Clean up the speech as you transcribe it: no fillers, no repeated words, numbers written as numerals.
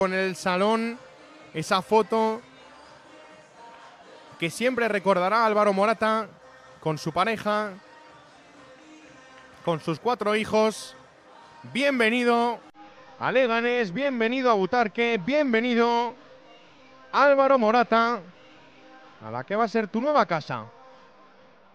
En el salón, esa foto que siempre recordará Álvaro Morata con su pareja, con sus 4 hijos. Bienvenido a Leganés, bienvenido a Butarque, bienvenido Álvaro Morata a la que va a ser tu nueva casa.